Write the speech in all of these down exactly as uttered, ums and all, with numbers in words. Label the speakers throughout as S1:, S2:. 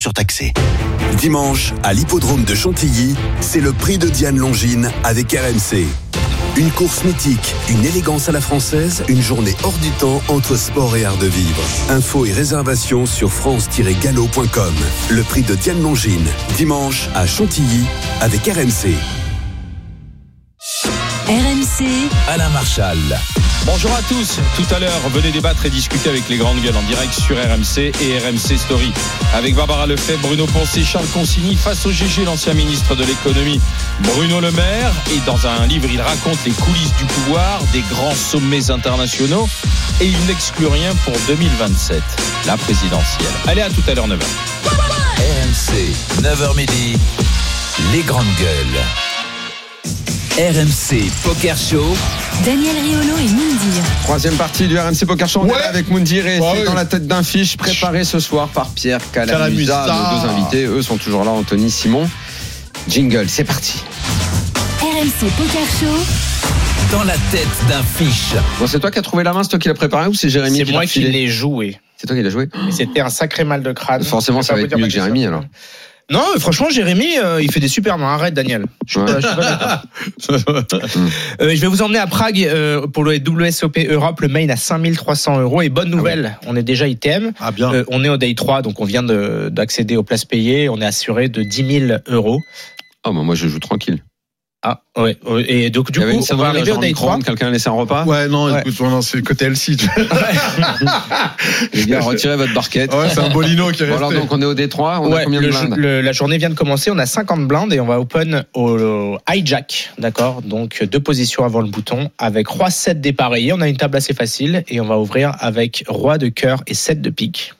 S1: surtaxé. Dimanche, à l'hippodrome de Chantilly, c'est le prix de Diane Longines avec R M C. Une course mythique, une élégance à la française, une journée hors du temps entre sport et art de vivre. Infos et réservations sur france tiret galop point com. Le prix de Diane Longines, dimanche à Chantilly avec R M C.
S2: R M C,
S3: Alain Marchal.
S4: Bonjour à tous. Tout à l'heure, venez débattre et discuter avec les grandes gueules en direct sur R M C et R M C Story. Avec Barbara Lefebvre, Bruno Poncet, Charles Consigny, face au G G, l'ancien ministre de l'économie, Bruno Le Maire. Et dans un livre, il raconte les coulisses du pouvoir, des grands sommets internationaux. Et il n'exclut rien pour deux mille vingt-sept, la présidentielle. Allez, à tout à l'heure, neuf heures.
S3: R M C, neuf heures midi, les grandes gueules. R M C Poker Show.
S2: Daniel Riolo et Moundir.
S5: Troisième partie du R M C Poker Show. On
S6: ouais.
S5: est là avec Moundir et
S6: ouais,
S5: c'est
S6: ouais.
S5: dans la tête d'un fiche préparé ce soir par Pierre Calamusa. Nos deux invités, eux sont toujours là, Anthony, Simon. Jingle, c'est parti.
S2: R M C Poker Show.
S3: Dans la tête d'un fiche.
S5: Bon, c'est toi qui as trouvé la main, c'est toi qui l'as préparé ou c'est Jérémy
S7: C'est
S5: qui
S7: moi
S5: l'a
S7: qui
S5: filé?
S7: l'ai joué.
S5: C'est toi qui l'as joué.
S7: Et c'était un sacré mal de crâne.
S5: Forcément, ça va être mieux que Jérémy alors.
S7: Non, franchement, Jérémy, euh, il fait des super mains. Arrête, Daniel. Je,
S5: Ouais.
S7: je, suis pas euh, je vais vous emmener à Prague euh, pour le W S O P Europe. Le main à cinq mille trois cents euros. Et bonne nouvelle, ah ouais. on est déjà item.
S6: Ah bien.
S7: Euh, on est au day trois, donc on vient de, d'accéder aux places payées. On est assuré de dix mille euros.
S5: Ah, bah moi je joue tranquille.
S7: Ah, ouais. Et donc, du
S5: Il y avait
S7: coup,
S5: une
S7: on va arriver au day trois.
S5: Quelqu'un a laissé un repas.
S6: Ouais, non,
S7: Ouais.
S6: écoute, non, c'est le côté L C.
S5: Les gars, retirez votre barquette.
S6: Ouais, c'est un bolino qui est
S5: Bon,
S6: resté.
S5: alors donc on est au D trois, on
S7: Ouais,
S5: a combien de
S7: le,
S5: blindes
S7: le, la journée vient de commencer, on a cinquante blindes et on va open au, au hijack, d'accord. Donc deux positions avant le bouton avec roi sept dépareillé. On a une table assez facile et on va ouvrir avec roi de cœur et sept de pique.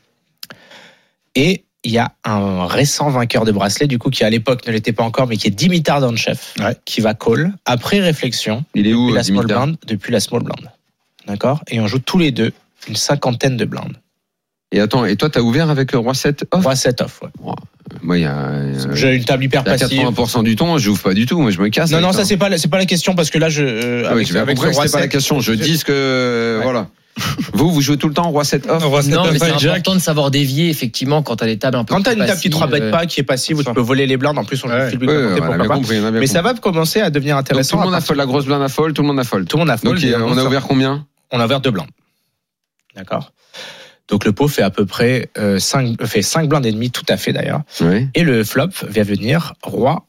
S7: Et il y a un récent vainqueur de bracelet, du coup, qui à l'époque ne l'était pas encore, mais qui est Dimitar Donchev,
S6: Ouais.
S7: qui va call après réflexion.
S5: Il est où
S7: depuis la small
S5: Dimitar
S7: blind, depuis la small blind, d'accord. Et on joue tous les deux une cinquantaine de blindes.
S5: Et attends, et toi t'as ouvert avec le roi sept off?
S7: Roi sept off, ouais.
S5: Moi il y a, euh,
S7: J'ai une table hyper
S5: il y a
S7: passive.
S5: quatre-vingts pour cent du temps, je ouvre pas du tout, moi je me casse.
S7: Non, non,
S5: avec
S7: ça c'est pas la, c'est pas la question parce que là je. Euh,
S5: Ah oui, j'ai bien compris que c'était pas la
S7: sept,
S5: question. Je dis ce que
S7: Ouais.
S5: voilà. Vous, vous jouez tout le temps roi sept off.
S8: Non, mais c'est important de savoir dévier, effectivement, quand t'as des tables un peu
S7: Quand t'as
S8: plus
S7: une table qui te
S8: passives,
S7: rabête pas, qui est passive, où tu peux voler les blindes, en plus on joue
S6: Ouais.
S7: fil
S5: Ouais,
S7: but
S5: ouais,
S7: à côté,
S5: on a
S7: pourquoi
S5: bien
S7: pas.
S5: compris, on a bien
S7: Mais
S5: compris.
S7: ça va commencer à devenir
S5: Donc tout
S7: intéressant.
S5: le monde
S7: à
S5: a
S7: partir-
S5: fold, la grosse blinde a fold, tout le monde a fold.
S7: Tout le monde a fold.
S5: Donc il y a- on a ouvert combien?
S7: On a ouvert deux blindes. D'accord. Donc le pot fait à peu près euh, cinq, fait cinq blindes et demi, tout à fait d'ailleurs.
S5: Oui.
S7: Et le flop va venir roi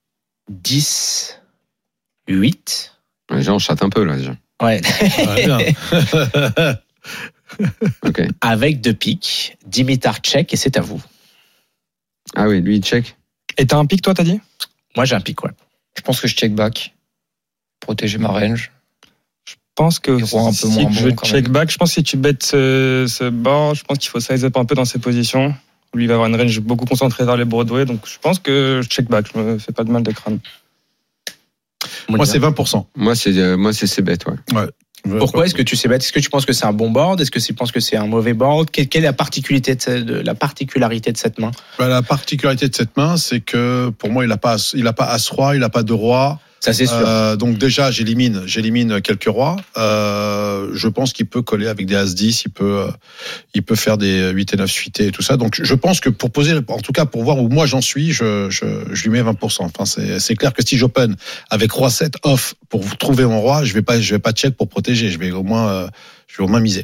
S7: dix, huit.
S5: Ouais, genre, on chatte un peu là déjà.
S7: Ouais.
S5: Ok.
S7: Avec deux piques, Dimitar check et c'est à vous.
S5: Ah oui, lui il check.
S9: Et t'as un pic, toi, t'as dit?
S7: Moi j'ai un pique, ouais.
S8: je pense que je check back. Protéger ma range.
S9: Je pense que
S8: Il rend un peu
S9: si
S8: moins
S9: je
S8: bon, quand
S9: check
S8: même.
S9: back, je pense que si tu bêtes ce, ce board, je pense qu'il faut size up un peu dans ses positions. Lui, il va avoir une range beaucoup concentrée vers les Broadway, donc je pense que je check back, je me fais pas de mal de crâne.
S6: Moi, c'est vingt pour cent.
S5: Moi c'est euh, moi c'est c'est bête, ouais.
S7: Pourquoi est-ce que tu sais bête? Est-ce que tu penses que c'est un bon board? Est-ce que tu penses que c'est un mauvais board? Quelle, quelle est la particularité de, cette, de, la particularité de cette main?
S6: Bah, la particularité de cette main, c'est que pour moi, il n'a pas, il a pas as-roi, il n'a pas de roi.
S7: Ça c'est sûr.
S6: Euh, donc déjà, j'élimine, j'élimine quelques rois. Euh, je pense qu'il peut coller avec des as dix, il peut, euh, il peut faire des huit et neuf suités et tout ça. Donc je pense que pour poser, en tout cas pour voir où moi j'en suis, je, je, je lui mets vingt pour cent. Enfin, c'est, c'est clair que si j'open avec roi sept off pour trouver mon roi, je vais pas, je vais pas check pour protéger. Je vais au moins, euh, je vais au moins miser.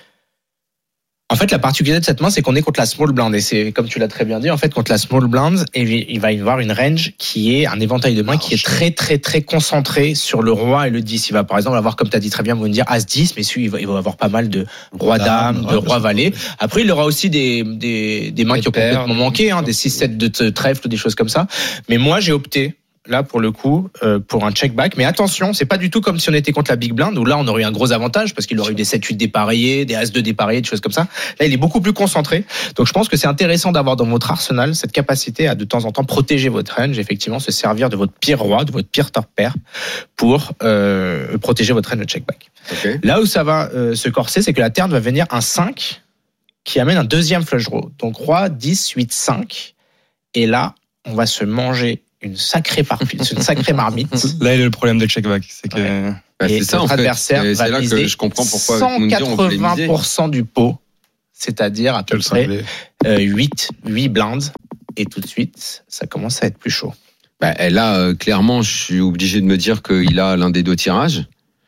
S7: En fait, la particularité de cette main, c'est qu'on est contre la small blind. Et c'est, comme tu l'as très bien dit, en fait, contre la small blind, il va y avoir une range qui est un éventail de mains qui est très, très, très concentré sur le roi et le dix. Il va, par exemple, avoir, comme tu as dit très bien, dire as dix, mais celui, il va, il va avoir pas mal de roi dame, de roi valet. Après, il aura aussi des, des, des mains
S8: Des
S7: qui ont
S8: paires,
S7: complètement manqué, hein, des six sept de trèfle, des choses comme ça. Mais moi, j'ai opté, là, pour le coup, euh, pour un check-back. Mais attention, c'est pas du tout comme si on était contre la big blind, où là, on aurait eu un gros avantage, parce qu'il aurait eu des sept huit dépareillés, des as deux dépareillés, des choses comme ça. Là, il est beaucoup plus concentré. Donc, je pense que c'est intéressant d'avoir dans votre arsenal cette capacité à, de temps en temps, protéger votre range, effectivement, se servir de votre pire roi, de votre pire top pair, pour euh, protéger votre range de check-back.
S5: Okay.
S7: Là où ça va euh, se corser, c'est que la turn va venir un cinq, qui amène un deuxième flush draw. Donc, roi, dix, huit, cinq. Et là, on va se manger une sacrée parpille, une sacrée marmite.
S9: Là, il est le problème de check back, c'est que.
S7: Ouais.
S5: Bah,
S7: Et
S5: c'est ça en
S7: notre
S5: fait.
S7: adversaire
S5: Et
S7: va
S5: c'est là
S7: miser
S5: que je comprends pourquoi
S7: cent quatre-vingts pour cent du pot. c'est-à-dire à peu
S6: Quel
S7: près
S6: cinglé.
S7: euh, huit, huit blindes. Et tout de suite, ça commence à être plus chaud.
S5: Bah, là, euh, clairement, je suis obligé de me dire qu'il a l'un des deux tirages.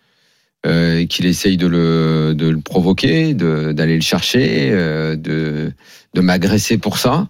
S5: Euh, et qu'il essaye de le, de le provoquer, de, d'aller le chercher, euh, de, de m'agresser pour ça.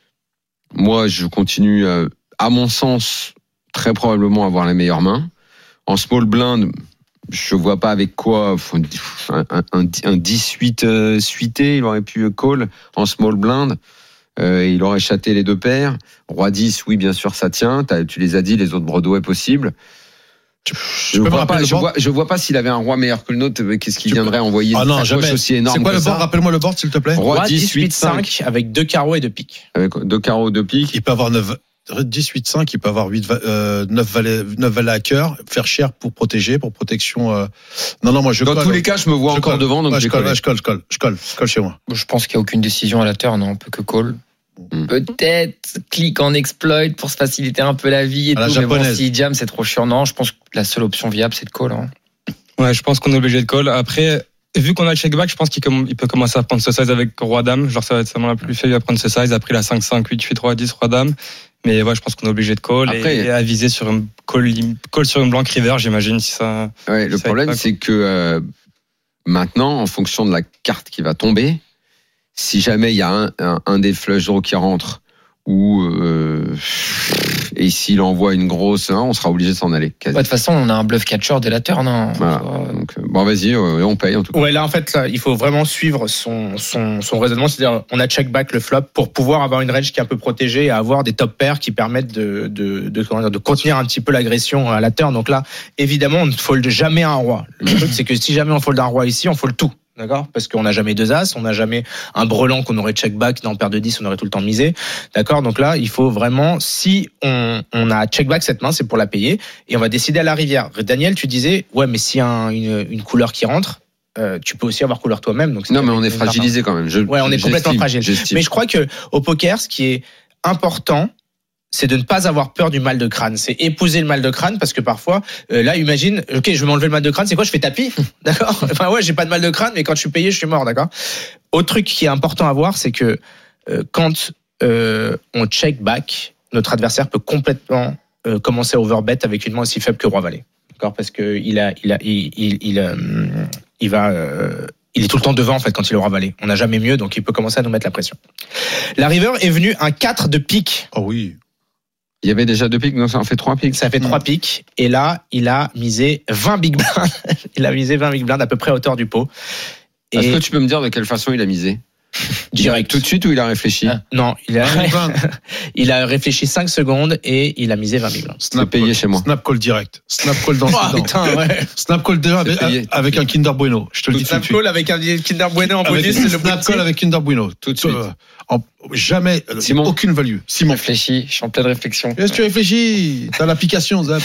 S5: Moi, je continue, euh, à mon sens, très probablement avoir la meilleure main. En small blind, je vois pas avec quoi. Un, un, un, un dix-huit euh, suité, il aurait pu call en small blind. Euh, il aurait châté les deux paires. Roi dix, oui, bien sûr, ça tient. T'as, tu les as dit, les autres Broadway possibles. Je, je, vois pas, je, vois, je vois pas s'il avait un roi meilleur que le nôtre, qu'est-ce qu'il viendrait peux... envoyer
S6: ah non, jamais.
S5: Aussi énorme.
S6: C'est quoi
S5: le
S6: board? Rappelle-moi le board, s'il te plaît.
S7: Roi, roi dix, huit, cinq avec deux carreaux et deux piques.
S5: Avec deux carreaux, deux piques.
S6: Il peut avoir neuf, dix, huit, cinq, il peut avoir huit, euh, neuf valets, neuf valets à cœur, faire cher pour protéger, pour protection. Euh... Non, non, moi je
S5: Dans
S6: colle.
S5: tous les cas, je me vois
S6: je
S5: encore
S6: colle.
S5: devant, donc
S6: ouais,
S5: je,
S6: je, colle, ouais, je colle, je colle, je colle, je colle chez moi.
S8: Je pense qu'il n'y a aucune décision à la turn, on peut que call. Mmh. Peut-être clic en exploit pour se faciliter un peu la vie et
S6: à
S8: tout,
S6: la
S8: mais bon,
S6: japonaise.
S8: si jam c'est trop chiant, non, je pense que la seule option viable c'est de call. Hein.
S9: Ouais, je pense qu'on est obligé de call. Après, vu qu'on a le check back, je pense qu'il il peut commencer à prendre ce size avec roi dame. Genre ça va être seulement la plus faible, il va prendre ce size. Après, il a cinq, cinq, huit, huit, roi dix, roi dame. Mais ouais, je pense qu'on est obligé de call. Après, et, et à viser sur une call, call sur une blank river, j'imagine, si ça.
S5: Ouais, le
S9: ça
S5: problème, c'est que euh, maintenant, en fonction de la carte qui va tomber, si jamais il y a un, un, un des flush draws qui rentre, ou euh, et s'il envoie une grosse, hein, on sera obligé de s'en aller.
S8: Ouais, de toute façon, on a un bluff catcher dès la turn. Hein,
S5: voilà. Donc, bon, vas-y, euh, on paye en tout cas.
S7: Ouais, là en fait, là, il faut vraiment suivre son son son raisonnement, c'est-à-dire on a check back le flop pour pouvoir avoir une range qui est un peu protégée et avoir des top pairs qui permettent de de de, comment dire, de contenir un petit peu l'agression à la turn. Donc là, évidemment, on ne fold jamais un roi. Le truc, c'est que si jamais on fold un roi ici, on fold tout. D'accord, parce qu'on n'a jamais deux as, on n'a jamais un brelan qu'on aurait check back dans paire de dix, on aurait tout le temps misé. D'accord, donc là, il faut vraiment, si on, on a check back cette main, c'est pour la payer et on va décider à la rivière. Daniel, tu disais, ouais, mais s'il y a un, une, une couleur qui rentre, euh, tu peux aussi avoir couleur toi-même. Donc
S5: non, mais on est fragilisé quand même. Je,
S7: ouais, on est complètement fragile.
S5: J'estime.
S7: Mais je crois que au poker, ce qui est important, c'est de ne pas avoir peur du mal de crâne. C'est épouser le mal de crâne parce que parfois, euh, là, imagine, ok, je vais m'enlever le mal de crâne, c'est quoi? Je fais tapis, d'accord? Enfin ouais, j'ai pas de mal de crâne, mais quand je suis payé, je suis mort, d'accord? Autre truc qui est important à voir, c'est que euh, quand euh, on check back, notre adversaire peut complètement euh, commencer à overbet avec une main aussi faible que roi valet, d'accord? Parce que il a, il a, il, il, il, euh, il va. Euh, Il est tout le temps devant en fait quand il est roi valet. On n'a jamais mieux, donc il peut commencer à nous mettre la pression. La river est venue un quatre de pique.
S6: Oh oui.
S5: Il y avait déjà deux piques, donc ça en fait trois piques.
S7: Ça fait trois piques. Et là, il a misé vingt big blinds. Il a misé vingt big blinds à peu près à hauteur du pot.
S5: Et est-ce que tu peux me dire de quelle façon il a misé?
S7: Direct.
S5: Tout de suite ou il a réfléchi?
S7: Ah, non, il a, il a réfléchi cinq secondes et il a misé vingt big blinds.
S5: Snap payé call, chez moi.
S6: Snap call direct. Snap call dans
S7: oh,
S6: le
S7: putain, ouais.
S6: Snap call direct avec, avec un Kinder Bueno. Je te le dis tout de suite.
S7: Snap call avec un Kinder Bueno en bonus, c'est le
S6: snap call avec Kinder Bueno.
S5: Tout de suite.
S6: Euh, en, jamais,
S5: Simon.
S6: Aucune value. Simon.
S8: Réfléchis, je suis en pleine réflexion.
S6: Est-ce que tu réfléchis? T'as l'application, Zap.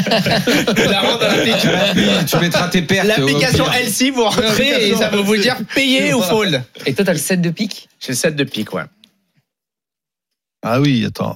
S7: La rendre à l'application.
S5: Tu mettras tes pertes.
S7: L'application L C, vous rentrez et ça va vous dire payer ou fold.
S8: Et toi, t'as le sept de pique?
S7: J'ai le sept de pique, ouais.
S6: Ah oui, attends.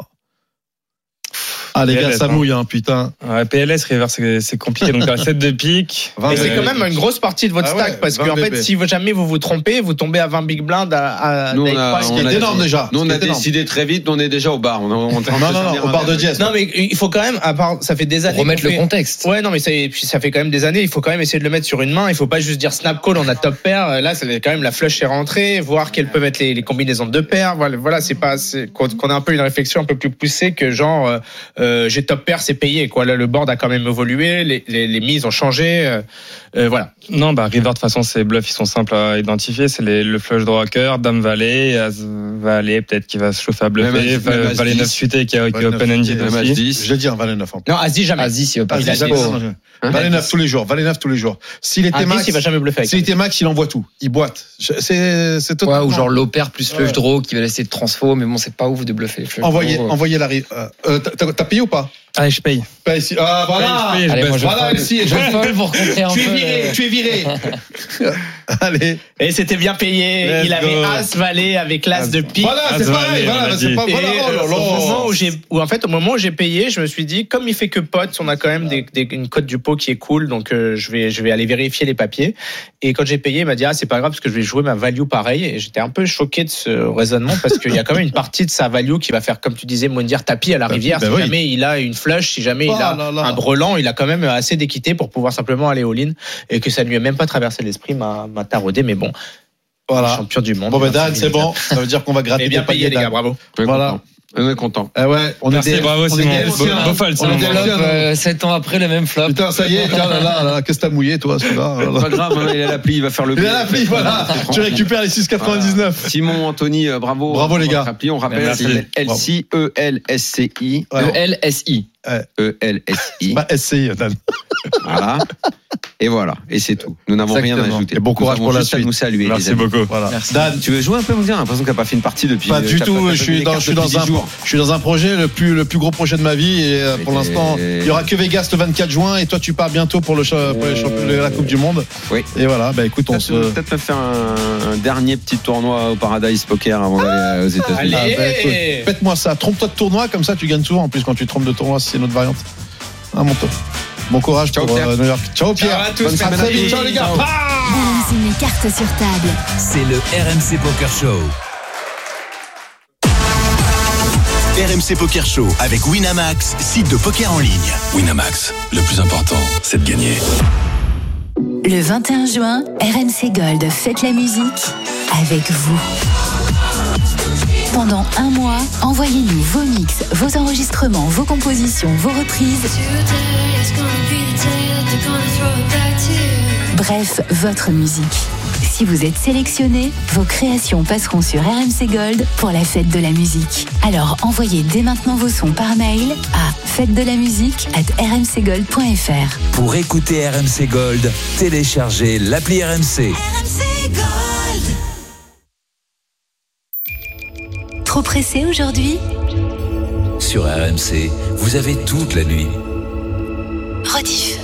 S6: Ah les
S9: P L S,
S6: gars, ça
S9: hein.
S6: mouille, hein, putain.
S9: Ouais, P L S, river, c'est, c'est compliqué. Donc, t'as sept de pique.
S7: Mais c'est quand même une grosse partie de votre
S6: ah
S7: stack
S6: ouais,
S7: parce que en fait, si jamais vous vous trompez, vous tombez à vingt big blinds à, à
S5: nous, on a,
S6: Ce
S5: on
S6: qui
S5: a
S6: est énorme déjà.
S5: Nous, on a
S6: énorme.
S5: décidé très vite, on est déjà au bar. On, on, on
S6: non, non, non, au bar de Diez.
S7: Non, mais il faut quand même, à part, ça fait des années.
S8: Remettre le
S7: fait...
S8: contexte.
S7: Ouais, non, mais ça, puis ça fait quand même des années. Il faut quand même essayer de le mettre sur une main. Il faut pas juste dire snap call, on a top pair. Là, c'est quand même la flush est rentrée, voir quelles peuvent être les, les combinaisons de deux paires. Voilà, voilà, c'est pas, c'est, qu'on, qu'on a un peu une réflexion un peu plus poussée que genre, euh, euh, j'ai top pair, c'est payé, quoi. Là, le board a quand même évolué, les, les, les mises ont changé, euh, euh, voilà.
S9: Non, bah, river, de toute façon, ces bluffs, ils sont simples à identifier. C'est les, le flush draw à cœur, dame valet, as valet, peut-être qu'il va se chauffer à bluffer, valet neuf suité qui est open ended aussi.
S6: Je l'ai dit, un valet neuf en plus.
S7: Non, As-y, jamais.
S8: Vas-y, s'il veut pas.
S7: Il a dit
S6: Valet neuf tous les jours, valet neuf tous les jours. S'il était max,
S7: il va jamais bluffer avec.
S6: S'il était max, il envoie tout. Il boite. C'est, c'est totalement.
S8: Ouais, ou genre low pair plus flush draw qui va laisser de transfo, mais bon, c'est pas ouf de bluffer les flush
S6: Envoyez,
S8: draw.
S6: envoyez la rive. Euh, t'as, t'as payé ou pas?
S9: Allez, je paye.
S6: Pas ici. Ah, voilà.
S9: Je paye, je
S8: Allez,
S9: baisse.
S8: moi, je
S6: Voilà,
S8: fold.
S6: ici.
S8: Je fold pour contrer un
S6: Tu es
S8: peu.
S6: viré,
S8: le-
S6: tu es viré. Allez.
S7: Et c'était bien payé.
S6: Let's
S7: il avait
S6: go.
S7: As valet avec l'As de pique.
S6: Voilà, c'est pareil. Voilà, c'est pas.
S7: Et
S6: Voilà, oh là
S7: au
S6: là.
S7: moment où j'ai, où en fait, au moment où j'ai payé, je me suis dit, comme il fait que potes, on a quand même des, des, une cote du pot qui est cool, donc euh, je vais, je vais aller vérifier les papiers. Et quand j'ai payé, il m'a dit, ah, c'est pas grave parce que je vais jouer ma value pareil. Et j'étais un peu choqué de ce raisonnement parce qu'il y a quand même une partie de sa value qui va faire, comme tu disais, Moundir tapis à la rivière.
S6: Ben
S7: si
S6: oui.
S7: jamais il a une flush, si jamais
S6: Oh
S7: il a
S6: là là.
S7: un brelan, il a quand même assez d'équité pour pouvoir simplement aller all-in et que ça ne lui a même pas traversé l'esprit, m'a, m'a taraudé. Mais bon,
S6: Voilà.
S7: champion du monde.
S6: Bon, ben Dan, c'est bon. Ça veut dire qu'on va gratter.
S7: Et bien
S6: des paliers,
S7: payé, les
S6: Dan.
S7: gars, bravo.
S6: Voilà.
S5: On est content.
S6: Ah ouais, on
S9: Merci,
S6: est des,
S9: bravo,
S6: on
S9: Simon.
S6: est des
S9: Beau-
S6: anciens,
S9: beau
S6: hein.
S9: fall,
S6: On
S9: Simon.
S6: est des
S8: Flop,
S6: anciens, hein.
S8: euh, sept ans après, le même flop.
S6: Putain, ça y est, tiens, là, là, là, qu'est-ce que t'as mouillé, toi, celui-là?
S5: C'est pas grave, hein, il a l'appli, il va faire le.
S6: Il a l'appli, voilà. Tu récupères les six quatre-vingt-dix-neuf.
S5: Voilà. Simon, Anthony, euh, bravo.
S6: Bravo, les
S5: pour
S6: gars.
S5: votre appli. On rappelle,
S6: Merci.
S5: c'est L C E L S C I.
S6: Ouais.
S8: E L S I.
S5: E L S I.
S6: Bah, S C I, Dan.
S5: Voilà. Et voilà. Et c'est tout. Nous n'avons rien à
S8: Exactement.
S5: ajouter.
S6: Et bon courage
S5: Nous
S6: pour
S5: avons
S6: la
S5: juste à
S6: suite.
S5: nous saluer.
S9: Merci
S5: les amis.
S9: beaucoup.
S6: Voilà.
S8: Merci.
S6: Dan,
S5: Tu veux jouer un peu, Mounir? J'ai l'impression qu'il n'a pas fait une partie depuis.
S6: pas du
S5: t'as
S6: tout.
S5: t'as
S6: Je
S5: fait
S6: suis
S5: des
S6: dans,
S5: cartes
S6: je suis dans
S5: depuis
S6: un,
S5: dix jours.
S6: je suis dans un projet le plus, le plus gros projet de ma vie. Et euh, pour
S5: Et-
S6: l'instant, il y aura que Vegas le vingt-quatre juin. Et toi, tu pars bientôt pour le, cha- pour les champions de la Coupe du Monde.
S5: Oui.
S6: Et voilà. Bah, écoute, on
S5: Peut-être
S6: se.
S5: peut-être me faire un, un dernier petit tournoi au Paradise Poker avant d'aller aux États-Unis.
S7: Allez.
S6: Ah, bah, écoute, faites-moi ça. Trompe-toi de tournoi, comme ça tu gagnes souvent. En plus, quand tu te trompes de tournoi, c'est une autre variante. Ah, mon top. Bon courage
S5: Ciao,
S6: pour
S5: Pierre.
S6: euh, New York. Ciao, Pierre.
S7: Ciao à tous,
S6: Bonne semaine.
S7: merci.
S6: À très vite. Ciao, les gars.
S7: Ciao.
S6: Ah
S2: R M C met cartes sur table.
S3: C'est le R M C Poker Show.
S1: R M C Poker Show avec Winamax, site de poker en ligne. Winamax, le plus important, c'est de gagner.
S2: Le vingt et un juin, R M C Gold fête la musique avec vous. Pendant un mois, envoyez-nous vos mix, vos enregistrements, vos compositions, vos reprises. Bref, votre musique. Si vous êtes sélectionné, vos créations passeront sur R M C Gold pour la fête de la musique. Alors envoyez dès maintenant vos sons par mail à fête de la musique arobase r m c gold point f r.
S3: Pour écouter R M C Gold, téléchargez l'appli R M C.
S2: Trop pressé aujourd'hui ?
S3: Sur R M C, vous avez toute la nuit.
S2: Rediff.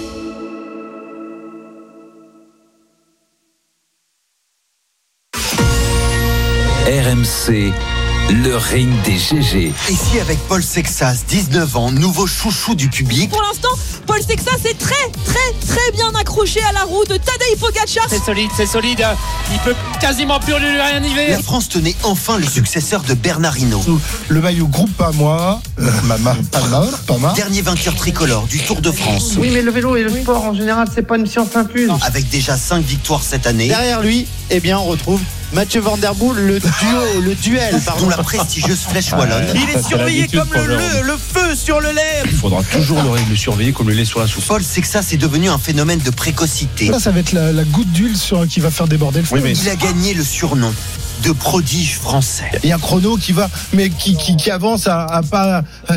S3: R M C, le ring des G G.
S10: Ici avec Paul Sexas, dix-neuf ans, nouveau chouchou du public.
S11: Pour l'instant, Paul Sexas est très, très, très bien accroché à la roue de Tadej Pogacar.
S7: C'est solide, c'est solide. Il peut quasiment plus lui rien y
S10: La France tenait enfin le successeur de Bernard Hinault.
S12: Le maillot groupe pas moi, euh, Mama, pas mal, pas mal.
S10: Dernier vainqueur tricolore du Tour de France.
S13: Oui, mais le vélo et le sport en général, c'est pas une science infuse.
S10: Avec déjà cinq victoires cette année.
S14: Derrière lui, eh bien, on retrouve Mathieu Van Der Poel, le duo, le duel, pardon.
S10: Dont la prestigieuse flèche wallonne.
S13: Il est surveillé comme le, le, le feu sur le lait.
S12: Il faudra toujours le, le surveiller comme le lait sur la soupe.
S10: Paul Sexas est devenu un phénomène de précocité.
S12: Ça, ça va être la, la goutte d'huile sur, qui va faire déborder le feu.
S6: Oui, mais-
S10: Il a gagné le surnom de prodige français.
S12: Il y a un chrono qui va, mais qui, qui, qui avance à, à pas, à, à, à-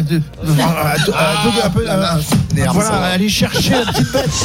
S12: à- à peu- à- à- voilà, à aller chercher la petite bête.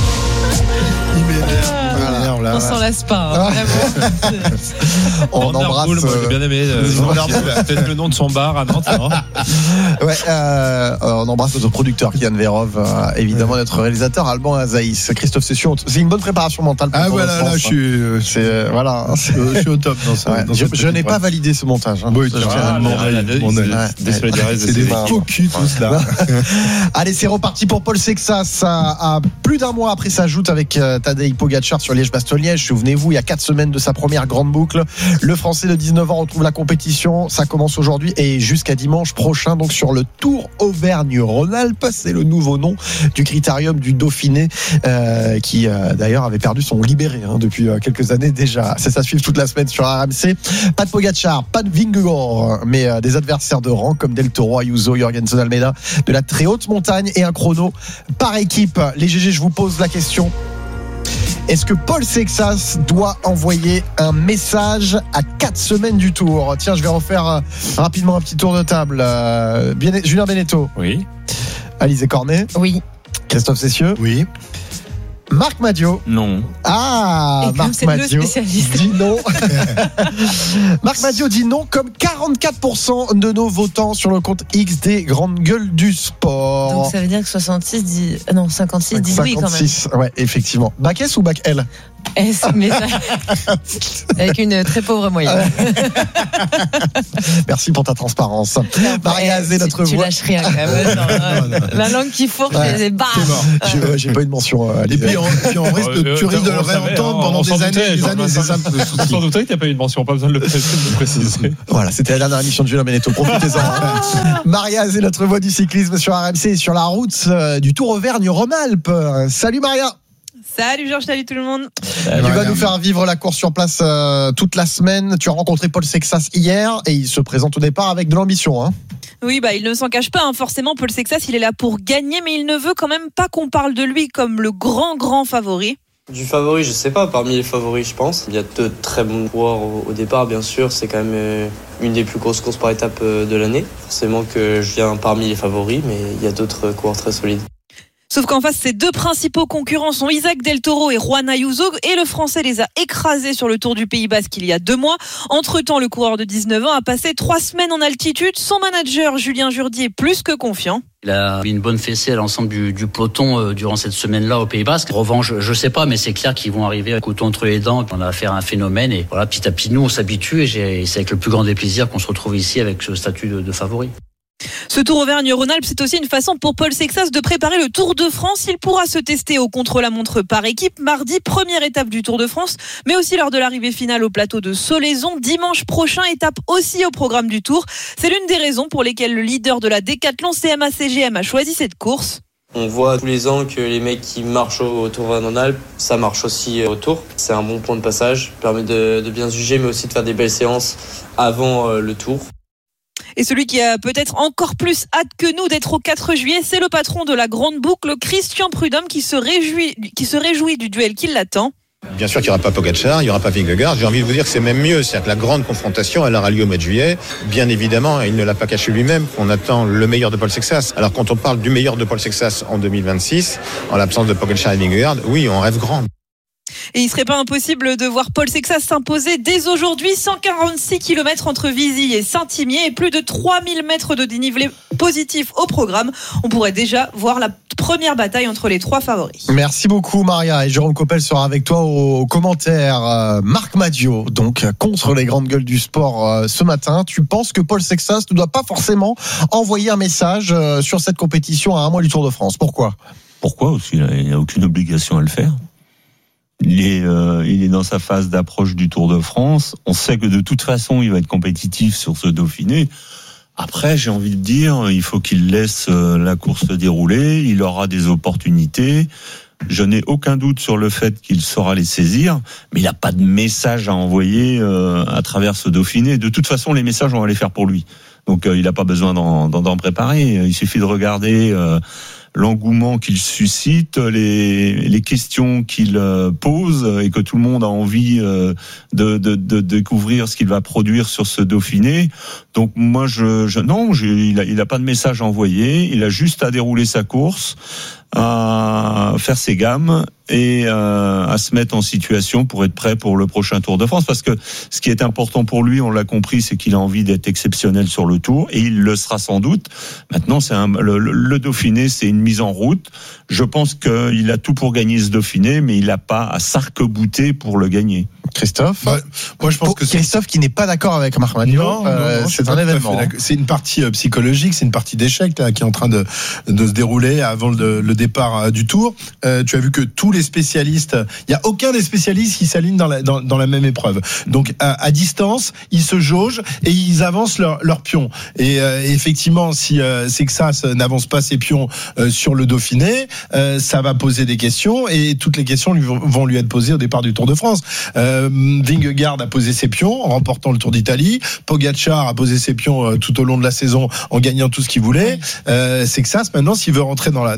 S12: Il m'énerve, il m'énerve, là.
S11: On s'en lasse pas. Hein, vraiment.
S12: On embrasse. euh,
S9: bien aimé. Peut-être le nom de son bar à Nantes.
S12: Ouais, euh, on embrasse notre producteur Kian Verov, euh, évidemment notre réalisateur Alban Azaïs, Christophe Session. C'est une bonne préparation mentale. Pour
S15: Ah
S12: Tour de
S15: voilà, là,
S12: France,
S15: je suis,
S12: c'est euh, voilà.
S15: je suis au top dans ça.
S12: Ouais,
S15: dans
S12: je
S15: cette
S12: je n'ai
S15: petite
S12: pas
S15: phrase.
S12: validé ce montage. Hein.
S15: Oui,
S12: Ça,
S15: tu
S12: je
S15: vois,
S12: tiens à le
S15: mon
S12: dire.
S15: œil, mon œil.
S12: Ouais,
S9: Désolidarise,
S15: C'est des faux culs tous là.
S12: Allez, c'est reparti pour Paul Sexas. À, à plus d'un mois après sa joute avec euh, Tadej Pogacar sur Liège-Bastogne-Liège. Souvenez-vous, il y a quatre semaines de sa première grande boucle. Le Français de dix-neuf ans retrouve la compétition. Ça commence aujourd'hui et jusqu'à dimanche prochain, donc sur le Tour Auvergne-Rhône-Alpes. C'est le nouveau nom du critérium du Dauphiné, euh, qui euh, d'ailleurs avait perdu son libéré hein, depuis euh, quelques années déjà. C'est ça, suivre toute la semaine sur R M C. Pas de Pogacar, pas de Vingegaard, mais euh, des adversaires de rang comme Del Toro, Ayuso, Jorgensen Almeida, de la très haute montagne et un chrono par équipe. Les G G, je vous pose la question. Est-ce que Paul Sexas doit envoyer un message à quatre semaines du Tour? Tiens, je vais refaire euh, rapidement un petit tour de table. Euh, Bien- Julien Beneteau.
S9: Oui.
S12: Alizé Cornet.
S11: Oui.
S12: Christophe Cessieux.
S15: Oui.
S12: Marc Madiot.
S15: Non.
S12: Ah,
S11: Et
S12: Marc
S11: c'est le
S12: Madiot
S11: spécialiste.
S12: dit non. Marc Madiot dit non, comme quarante-quatre pour cent de nos votants sur le compte X des grandes gueules du sport.
S11: Donc ça veut dire que soixante-six dit. Ah non, cinquante-six dit oui quand même.
S12: cinquante-six, ouais, effectivement. Bac S ou bac L?
S11: S, mais ça... avec une très pauvre moyenne.
S12: Merci pour ta transparence. Maria Azé, notre
S11: tu, tu
S12: voix.
S11: lâches rien quand même. Genre, euh, la langue qui fourche,
S12: Ouais.
S11: c'est bas.
S12: J'ai, ouais, j'ai pas eu de mention. euh,
S15: Et puis, on, puis on risque de, tu risques de le réentendre pendant des années et des années. C'est ça le
S9: On
S15: souci.
S9: s'en doutait qu'il n'y a pas eu de mention, pas besoin de le pré- de le préciser.
S12: Voilà, c'était la dernière émission de Julien Beneteau. Profitez-en. hein. Maria Azé, notre voix du cyclisme sur R M C et sur la route euh, du Tour Auvergne-Rhône-Alpes. Salut Maria.
S11: Salut Georges, salut tout le monde.
S12: Tu vas nous faire vivre la course sur place euh, toute la semaine. Tu as rencontré Paul Sexas hier et il se présente au départ avec de l'ambition. Hein.
S11: Oui, bah il ne s'en cache pas. Hein. Forcément, Paul Sexas, il est là pour gagner, mais il ne veut quand même pas qu'on parle de lui comme le grand, grand favori.
S16: Du favori, je sais pas, parmi les favoris, je pense. Il y a de très bons coureurs au, au départ, bien sûr. C'est quand même euh, une des plus grosses courses par étape euh, de l'année. Forcément que je viens parmi les favoris, mais il y a d'autres coureurs très solides.
S11: Sauf qu'en face, ses deux principaux concurrents sont Isaac Del Toro et Juan Ayuso, et le Français les a écrasés sur le Tour du Pays Basque il y a deux mois. Entre-temps, le coureur de dix-neuf ans a passé trois semaines en altitude. Son manager, Julien Jourdi, est plus que confiant.
S17: Il a mis une bonne fessée à l'ensemble du, du peloton euh, durant cette semaine-là au Pays Basque. En revanche, je sais pas, mais c'est clair qu'ils vont arriver à couteau entre les dents. On a affaire à un phénomène et voilà, petit à petit, nous, on s'habitue et, j'ai, et c'est avec le plus grand des plaisirs qu'on se retrouve ici avec ce statut de, de favori.
S11: Ce Tour Auvergne-Rhône-Alpes, c'est aussi une façon pour Paul Sexas de préparer le Tour de France. Il pourra se tester au contre-la-montre par équipe mardi, première étape du Tour de France, mais aussi lors de l'arrivée finale au plateau de Solaison dimanche prochain, étape aussi au programme du Tour. C'est l'une des raisons pour lesquelles le leader de la Décathlon C M A C G M a choisi cette course.
S16: On voit tous les ans que les mecs qui marchent au Tour Auvergne-Rhône-Alpes, ça marche aussi au Tour. C'est un bon point de passage, permet de, de bien se juger, mais aussi de faire des belles séances avant le Tour.
S11: Et celui qui a peut-être encore plus hâte que nous d'être au quatre juillet, c'est le patron de la Grande Boucle, Christian Prudhomme, qui se réjouit, qui se réjouit du duel qui l'attend.
S18: Bien sûr qu'il n'y aura pas Pogacar, il n'y aura pas Vingegaard. J'ai envie de vous dire que c'est même mieux. C'est-à-dire que la grande confrontation, elle aura lieu au mois de juillet. Bien évidemment, il ne l'a pas caché lui-même, qu'on attend le meilleur de Paul Sexas. Alors quand on parle du meilleur de Paul Sexas en deux mille vingt-six, en l'absence de Pogacar et Vingegaard, oui, on rêve grand.
S11: Et il ne serait pas impossible de voir Paul Sexas s'imposer dès aujourd'hui. cent quarante-six kilomètres entre Visy et Saint-Imier et plus de trois mille mètres de dénivelé positif au programme. On pourrait déjà voir la première bataille entre les trois favoris.
S12: Merci beaucoup Maria, et Jérôme Coppel sera avec toi au commentaire. Euh, Marc Madiot, donc contre les grandes gueules du sport euh, ce matin. Tu penses que Paul Sexas ne doit pas forcément envoyer un message euh, sur cette compétition à un mois du Tour de France? Pourquoi?
S15: Pourquoi aussi? Il n'y a aucune obligation à le faire. Il est, euh, il est dans sa phase d'approche du Tour de France. On sait que de toute façon, il va être compétitif sur ce Dauphiné. Après, j'ai envie de dire, il faut qu'il laisse euh, la course se dérouler. Il aura des opportunités. Je n'ai aucun doute sur le fait qu'il saura les saisir, mais il n'a pas de message à envoyer euh, à travers ce Dauphiné. De toute façon, les messages, on va les faire pour lui. Donc, euh, il n'a pas besoin d'en, d'en, d'en préparer. Il suffit de regarder euh, l'engouement qu'il suscite, les, les questions qu'il pose, et que tout le monde a envie de, de, de découvrir ce qu'il va produire sur ce Dauphiné. Donc moi, je, je non, je, il a, il a pas de message à envoyer. Il a juste à dérouler sa course, à faire ses gammes et euh, à se mettre en situation pour être prêt pour le prochain Tour de France. Parce que ce qui est important pour lui, on l'a compris, c'est qu'il a envie d'être exceptionnel sur le Tour, et il le sera sans doute. Maintenant, c'est un, le, le Dauphiné, c'est une mise en route. Je pense qu'il a tout pour gagner ce Dauphiné, mais il n'a pas à s'arc-bouter pour le gagner.
S12: Christophe,
S15: bah,
S12: moi je pense que Christophe qui n'est pas d'accord avec Marc Madiot,
S15: non,
S12: euh,
S15: non, non,
S12: c'est un événement.
S15: C'est une partie euh, psychologique, c'est une partie d'échec là, qui est en train de, de se dérouler avant le, le départ euh, du Tour. Euh, tu as vu que tous les spécialistes, il y a aucun des spécialistes qui s'aligne dans la, dans, dans la même épreuve. Donc à, à distance, ils se jaugent et ils avancent leur, leur pion. Et euh, effectivement, si euh, Sexas n'avance pas ses pions euh, sur le Dauphiné, euh, ça va poser des questions, et toutes les questions lui vont, vont lui être posées au départ du Tour de France. Euh, Vingegaard a posé ses pions en remportant le Tour d'Italie. Pogacar a posé ses pions tout au long de la saison en gagnant tout ce qu'il voulait. Euh, Sexas, maintenant, s'il veut rentrer dans la, dans la cour des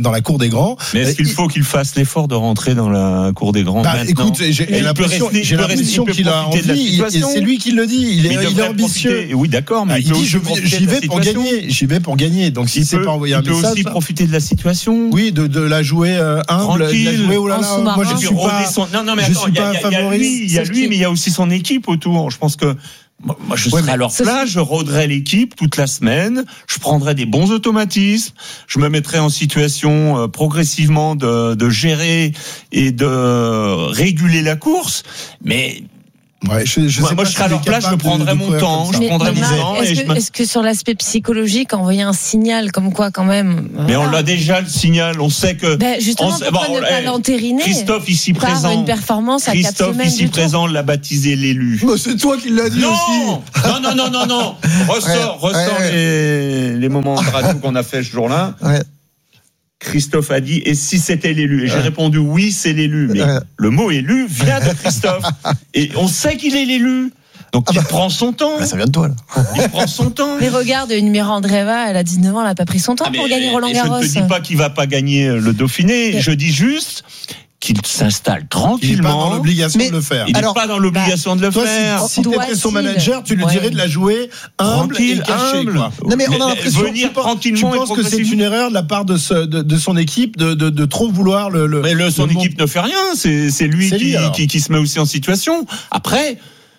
S12: grands.
S15: Mais est-ce qu'il faut qu'il fasse l'effort de rentrer dans la cour des grands
S12: bah,
S15: maintenant?
S12: Écoute, j'ai, j'ai l'impression,
S15: rester,
S12: j'ai l'impression qu'il a envie, et c'est lui qui le dit, il est, il il est ambitieux.
S15: Profiter. Oui, d'accord, mais
S12: ah,
S15: il,
S12: il dit je, j'y vais pour gagner, j'y vais pour gagner. Donc si c'est pas envoyer un
S15: message, il peut aussi profiter de la situation.
S12: Oui, de, de la jouer euh, humble,
S15: tranquille,
S12: de la jouer, oh là là, moi je suis pas,
S15: son... non, non, mais
S12: je
S15: attends,
S12: suis
S15: il y
S12: pas
S15: a,
S12: un favori.
S15: Il y a lui, mais il y a aussi son équipe autour. Je pense que moi, je
S12: ouais,
S15: serais à leur place, je rôderais l'équipe toute la semaine, je prendrais des bons automatismes, je me mettrais en situation euh, progressivement de, de gérer et de réguler la course, mais
S12: Ouais, je, je
S15: moi,
S12: sais
S15: moi
S12: pas
S15: je serais à leur place, je prendrais mon temps, je prendrais mon temps.
S19: Est-ce,
S15: et
S19: que,
S15: je me...
S19: est-ce que sur l'aspect psychologique, envoyer un signal comme quoi, quand même.
S15: Mais
S19: voilà.
S15: on l'a déjà le signal, on sait que.
S19: Ben justement,
S15: on,
S19: pourquoi
S15: bon,
S19: ne pas l'entériner
S15: Christophe ici
S19: par
S15: présent.
S19: une performance à
S15: Christophe
S19: quatre semaines
S15: ici
S19: du
S15: présent
S19: tour.
S15: l'a baptisé l'élu.
S12: Mais c'est toi qui l'as dit
S15: non
S12: aussi.
S15: Non, non, non, non, non. Ressort,
S12: ouais,
S15: ressort
S12: ouais.
S15: Les, les moments de radio qu'on a fait ce jour-là.
S12: Ouais.
S15: Christophe a dit, et si c'était l'élu? Et j'ai ouais. répondu, oui, c'est l'élu. Mais ouais. le mot élu vient de Christophe. Et on sait qu'il est l'élu. Donc ah bah, il prend son temps.
S12: Bah ça vient de toi là.
S15: Il prend son temps.
S19: Mais regarde, une Mira Andreeva, elle a dix-neuf ans, elle n'a pas pris son temps ah pour gagner Roland Garros.
S15: Je ne te dis pas qu'il va pas gagner le Dauphiné. Mais... Je dis juste qu'il s'installe tranquillement.
S12: Il n'est pas dans l'obligation mais, de le faire.
S15: Il n'est pas dans l'obligation bah, de le
S12: toi,
S15: faire.
S12: Si, si tu étais son manager, tu lui ouais. dirais de la jouer humble Tranquille, et cachée.
S15: Humble.
S12: Quoi. Non mais, mais on a l'impression
S15: venir
S12: tu
S15: tranquillement.
S12: Tu penses que c'est une erreur de la part de, ce, de, de son équipe de, de, de trop vouloir le. le
S15: mais le, son
S12: le
S15: équipe monde. Ne fait rien. C'est, c'est lui, c'est qui, lui qui, qui se met aussi en situation. Après,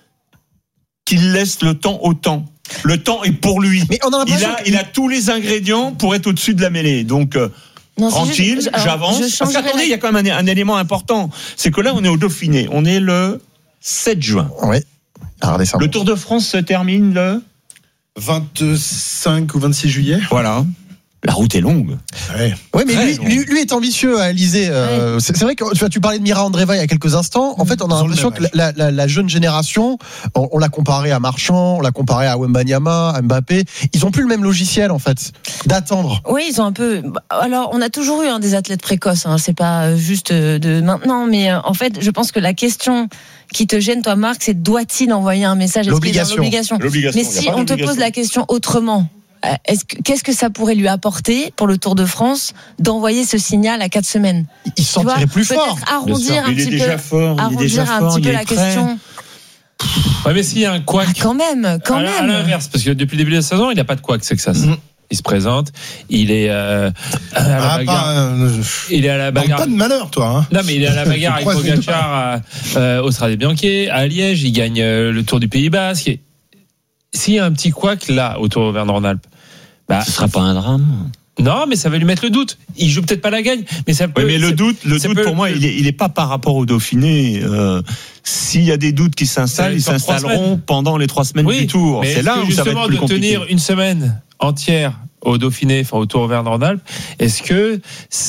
S15: qu'il laisse le temps au temps. Le temps est pour lui.
S12: Mais on a
S15: il a, il a tous les ingrédients pour être au-dessus de la mêlée. Donc.
S19: Non,
S15: tranquille,
S19: juste, alors,
S15: j'avance. Parce qu'attendez, il y a quand même un, un élément important. C'est que là, on est au Dauphiné. On est le sept juin.
S12: Oui.
S15: Le Tour de France se termine le
S12: vingt-cinq ou vingt-six juillet.
S15: Voilà. La route est longue.
S12: Ouais, ouais mais lui, lui, lui est ambitieux à Alizé. Euh, ouais. c'est, c'est vrai que tu, vois, tu parlais de Mira Andreeva il y a quelques instants. En fait, on a Ils l'impression que la, la, la jeune génération, on, on l'a comparé à Marchand, on l'a comparé à Wembanyama, à Mbappé. Ils ont plus le même logiciel en fait d'attendre.
S19: Oui, ils ont un peu. Alors, on a toujours eu hein, des athlètes précoces. Hein, c'est pas juste de maintenant, mais en fait, je pense que la question qui te gêne, toi, Marc, c'est doit-il envoyer un message? Est-ce
S12: l'obligation.
S19: Qu'il est dans l'obligation.
S15: l'obligation.
S19: Mais si on te pose la question autrement. Est-ce que, qu'est-ce que ça pourrait lui apporter pour le Tour de France d'envoyer ce signal à quatre semaines?
S12: Il se sentirait plus
S19: peut-être
S12: fort.
S19: Arrondir un
S15: il
S19: petit
S15: est déjà
S19: peu,
S15: fort, il est déjà
S19: arrondir
S15: fort,
S19: un petit peu
S15: il est
S19: la
S15: prêt.
S19: question.
S20: Ouais, mais s'il y a un couac.
S19: Ah, quand même, quand
S20: à,
S19: même.
S20: À l'inverse, parce que depuis le début de la saison, il n'y a pas de couac, c'est que ça. Mm. Il se présente, il est euh, à la
S12: ah,
S20: bagarre.
S12: Pas, euh,
S20: il est à la bagarre.
S12: Pas de malheur, toi. Hein.
S20: Non, mais il est à la bagarre avec Pogacar euh, au Stade Bianchi, à Liège. Il gagne euh, le Tour du Pays Basque. Et s'il y a un petit couac là au Tour Auvergne-Rhône-Alpes, bah,
S15: ce sera pas un drame.
S20: Non, mais ça va lui mettre le doute. Il joue peut-être pas la gagne, mais ça peut.
S15: Oui, mais le doute, le doute
S20: peut,
S15: pour moi, il est, il est pas par rapport au Dauphiné. Euh, s'il y a des doutes qui s'installent, ils s'installeront pendant les trois semaines
S20: oui,
S15: du Tour.
S20: Mais
S15: c'est là où ça va être plus
S20: de
S15: compliqué.
S20: Tenir une semaine entière au Dauphiné, enfin au Tour Auvergne-Rhône-Alpes, est-ce que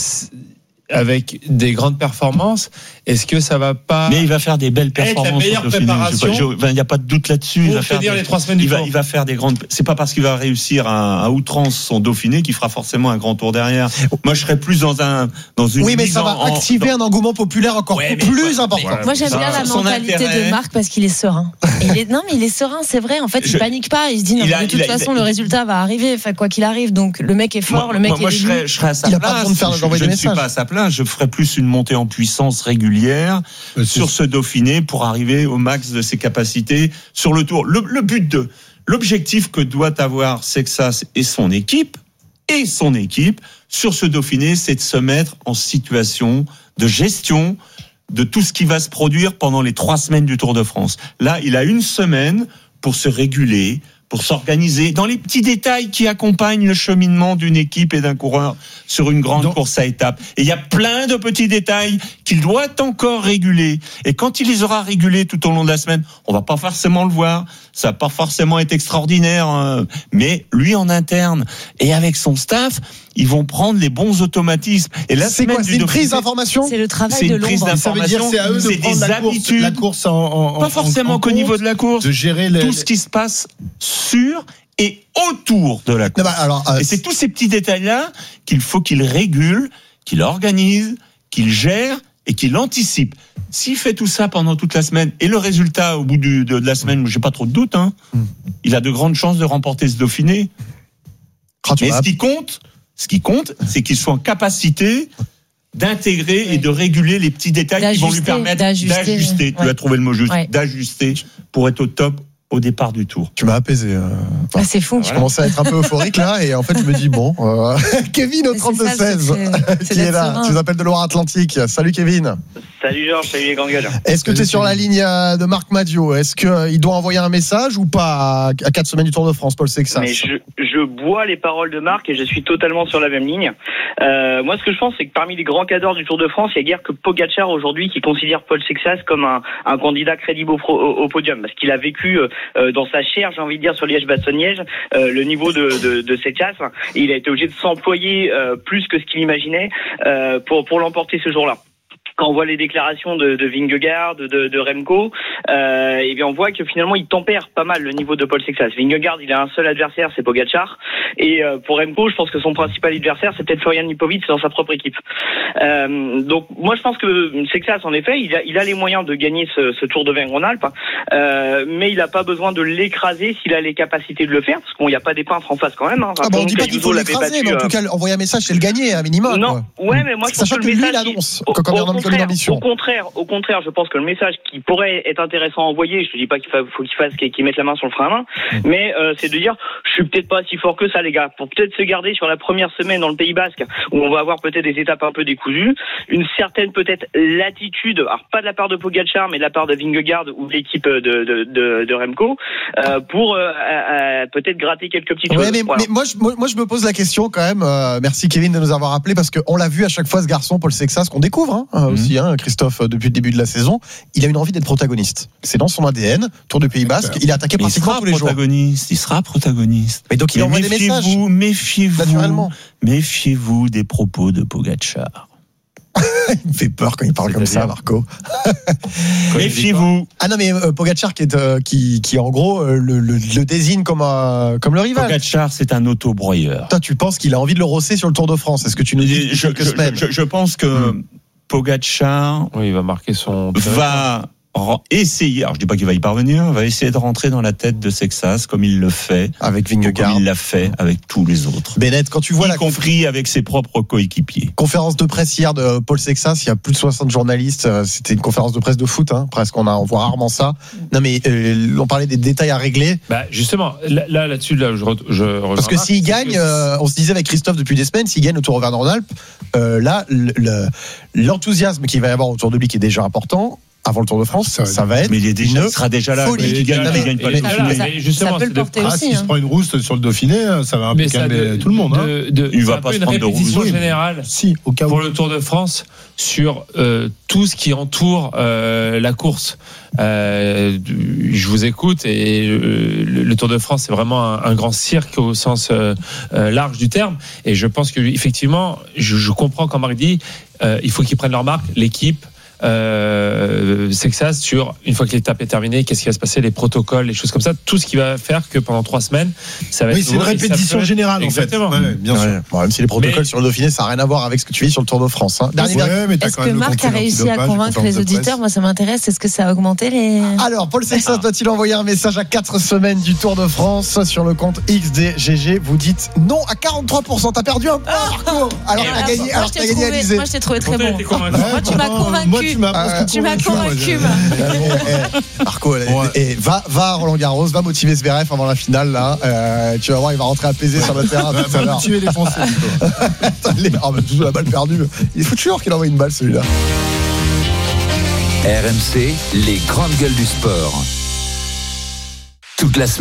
S20: avec des grandes performances, est-ce que ça va pas?
S15: Mais il va faire des belles performances.
S20: La meilleure préparation.
S15: Il n'y a pas de doute là-dessus.
S20: Il va faire des, les trois semaines du
S15: il va,
S20: Tour.
S15: Il va faire des grandes. C'est pas parce qu'il va réussir à, à outrance son Dauphiné qu'il fera forcément un grand tour derrière. Moi, je serais plus dans un dans une.
S12: Oui, mais ça va
S15: en,
S12: activer
S15: dans...
S12: un engouement populaire encore ouais, plus
S15: mais,
S12: important.
S19: Moi, j'aime bien la mentalité de Marc parce qu'il est serein. Il est, non, mais il est serein, c'est vrai. En fait, je, il panique pas. Il se dit non, a, de toute façon, a, le résultat va arriver. Enfin, quoi qu'il arrive. Donc, le mec est fort,
S15: moi,
S19: le mec
S15: moi,
S19: est.
S15: Moi, je serais, je serais à sa
S12: il
S15: place.
S12: A pas besoin de faire,
S15: je je ne suis pas à sa place. Je ferais plus une montée en puissance régulière euh, sur ce Dauphiné pour arriver au max de ses capacités sur le Tour. Le, le but de, l'objectif que doit avoir Sexas et son équipe et son équipe sur ce Dauphiné, c'est de se mettre en situation de gestion de tout ce qui va se produire pendant les trois semaines du Tour de France. Là, il a une semaine pour se réguler, pour s'organiser dans les petits détails qui accompagnent le cheminement d'une équipe et d'un coureur sur une grande Donc, course à étapes. Et il y a plein de petits détails qu'il doit encore réguler. Et quand il les aura régulés tout au long de la semaine, on va pas forcément le voir, ça va pas forcément être extraordinaire, hein, mais lui en interne et avec son staff, ils vont prendre les bons automatismes. Et la
S12: c'est
S15: semaine
S12: quoi,
S15: du
S12: c'est une
S15: Dauphiné,
S12: prise d'information.
S19: C'est le travail
S15: c'est
S19: de
S15: une prise
S19: l'ombre.
S15: d'information.
S12: Ça veut dire c'est à eux de prendre la course, la course en, en
S15: pas forcément en, en qu'au niveau de la course,
S12: de gérer les...
S15: tout ce qui se passe sur et autour de la course.
S12: Non, bah, alors, euh,
S15: et c'est tous ces petits détails-là qu'il faut qu'il régule, qu'il organise, qu'il gère et qu'il anticipe. S'il fait tout ça pendant toute la semaine, et le résultat au bout du, de, de la semaine, j'ai pas trop de doute, hein, mm. il a de grandes chances de remporter ce Dauphiné. Mais ce qui compte, ce qui compte, c'est qu'il soit en capacité d'intégrer et de réguler les petits détails qui vont lui permettre d'ajuster. d'ajuster. Tu
S19: ouais.
S15: as trouvé le mot juste,
S19: Ouais.
S15: d'ajuster pour être au top au départ du tour.
S12: Tu m'as apaisé. Euh...
S19: Ah, c'est fou.
S12: Je commençais à être un peu euphorique là, et en fait je me dis bon, euh... Kevin au trente-deux seize qui est là, tu nous appelles de Loire-Atlantique. Salut Kevin.
S21: Salut Georges, salut les grands gueules.
S12: Est-ce que tu es sur la ligne de Marc Madiot? Est-ce qu'il doit envoyer un message ou pas à quatre semaines du Tour de France, Paul Sexas?
S21: Mais je, je bois les paroles de Marc et je suis totalement sur la même ligne. Euh, moi, ce que je pense, c'est que parmi les grands cadors du Tour de France, il y a guère que Pogacar aujourd'hui qui considère Paul Sexas comme un, un candidat crédible au, au, au podium, parce qu'il a vécu euh, dans sa chair, j'ai envie de dire, sur Liège-Bastogne-Liège, euh, le niveau de, de, de Sexas. Et il a été obligé de s'employer euh, plus que ce qu'il imaginait euh, pour, pour l'emporter ce jour-là. Quand on voit les déclarations de, de Vingegaard, de, de Remco, euh, et bien on voit que finalement il tempère pas mal le niveau de Paul Sexas. Vingegaard, il a un seul adversaire, c'est Pogacar, et euh, pour Remco, je pense que son principal adversaire, c'est peut-être Florian Lipovic dans sa propre équipe. Euh, donc moi, je pense que Sexas, en effet, il a, il a les moyens de gagner ce, ce Tour de Auvergne-Rhône-Alpes, euh, mais il n'a pas besoin de l'écraser s'il a les capacités de le faire, parce qu'il n'y a pas des peintres en face quand même. Hein.
S12: Ah bah on dit pas qu'il faut l'écraser, mais en tout cas envoyer un message, c'est le gagner à minimum.
S21: Non,
S12: quoi.
S21: ouais, mais moi je pense
S12: Sachant
S21: que
S12: que
S21: le
S12: lui
S21: message,
S12: l'annonce
S21: au,
S12: comme
S21: au, contraire,
S12: ambition.
S21: au contraire, au contraire, je pense que le message qui pourrait être intéressant à envoyer, je te dis pas qu'il faut, faut qu'il fasse, qu'il mette la main sur le frein à main, mmh. mais euh, c'est de dire, je suis peut-être pas si fort que ça, les gars, pour peut-être se garder sur la première semaine dans le Pays Basque, où on va avoir peut-être des étapes un peu décousues, une certaine peut-être latitude, alors pas de la part de Pogacar, mais de la part de Vingegaard ou de l'équipe de, de, de, de Remco, euh, pour euh, euh, peut-être gratter quelques petites
S12: ouais,
S21: choses.
S12: Mais,
S21: voilà.
S12: mais moi, je, moi, je me pose la question quand même. Euh, merci Kevin de nous avoir appelé, parce qu'on l'a vu à chaque fois, ce garçon Paul Sexas, qu'on découvre hein, mmh. aussi, hein, Christophe, depuis le début de la saison. Il a une envie d'être protagoniste. C'est dans son A D N. Tour du Pays Basque, il est attaqué
S15: mais
S12: pratiquement tous les jours.
S15: Il sera protagoniste.
S12: Mais donc il
S15: mais
S12: envoie des messages.
S15: Méfiez-vous, méfiez-vous,
S12: naturellement.
S15: Méfiez-vous des propos de Pogacar.
S12: Il me fait peur quand il parle comme ça, Marco.
S15: Méfiez-vous.
S12: Ah non, mais euh, Pogacar qui est euh, qui qui en gros euh, le, le, le désigne comme euh, comme le rival.
S15: Pogacar, c'est un auto-broyeur.
S12: Toi, tu penses qu'il a envie de le rosser sur le Tour de France? Est-ce que tu nous dis
S15: je, quelques
S12: je,
S15: semaines je, je pense que mmh. Pogacar,
S20: oui, il va marquer son
S15: va essayer, alors je dis pas qu'il va y parvenir, va essayer de rentrer dans la tête de Sexas comme il le fait
S12: avec Vingegaard,
S15: comme il l'a fait avec tous les autres.
S12: Bennett, quand tu vois
S15: y
S12: la
S15: compris avec ses propres coéquipiers.
S12: Conférence de presse hier de Paul Sexas, il y a plus de soixante journalistes. C'était une conférence de presse de foot, hein, presque. On a, on voit rarement ça. Non mais euh, on parlait des détails à régler.
S20: Bah justement, là, là là-dessus, là, je, je
S12: parce que s'il gagne, euh, on se disait avec Christophe depuis des semaines, s'il gagne au Tour Auvergne-Rhône-Alpes, euh, là, le, l'enthousiasme qu'il va y avoir autour de lui qui est déjà important. Avant le Tour de France, ça, ça va être.
S15: Mais il, est déjà, il sera déjà là.
S12: Folie.
S15: Il gagne, il gagne pas le Dauphiné.
S19: Ça, justement, ça peut le porter
S6: ah,
S19: aussi.
S6: S'il
S19: hein.
S6: se prend une rousse sur le Dauphiné, ça va un peu calmer tout le monde.
S20: De, de,
S15: il va pas se prendre de rousse.
S20: C'est une répétition générale
S6: si, au cas où.
S20: Pour le Tour de France sur euh, tout ce qui entoure euh, la course. Euh, je vous écoute et le, le Tour de France c'est vraiment un, un grand cirque au sens euh, euh, large du terme. Et je pense que effectivement, je, je comprends quand Marc dit, euh, il faut qu'ils prennent leur marque, l'équipe. Euh, Sexas sur une fois que l'étape est terminée, qu'est-ce qui va se passer, les protocoles, les choses comme ça, tout ce qui va faire que pendant trois semaines, ça va
S6: oui,
S20: être.
S6: Oui, c'est une répétition
S20: être...
S6: générale
S20: Exactement.
S6: en fait. Ouais, bien
S12: ouais.
S6: sûr.
S12: Bon, même si les protocoles
S20: mais...
S12: sur le Dauphiné, ça n'a rien à voir avec ce que tu vis sur le Tour de France. Hein.
S19: Dernier ouais,
S12: mais
S19: est-ce que Marc a réussi à convaincre les auditeurs? Moi, ça m'intéresse. Est-ce que ça a augmenté les.
S12: Alors, Paul Sexas doit-il envoyer un message à quatre semaines du Tour de France sur le compte X D G G? Vous dites non à quarante-trois pour cent. T'as perdu un point, Marco. Alors, t'as gagné. Alors, t'as gagné Alizé.
S19: Moi, je t'ai trouvé très bon.
S12: Moi,
S19: tu m'as convaincu. Tu m'as convaincu.
S12: Marco, et va, va à Roland Garros, va motiver Zverev avant la finale là. Euh, tu vas voir, il va rentrer apaisé sur le terrain.
S6: Va motiver les Français.
S12: Oh, mais toujours la balle perdue. Il faut toujours qu'il envoie une balle celui-là.
S3: R M C, les grandes gueules du sport. Toute la semaine.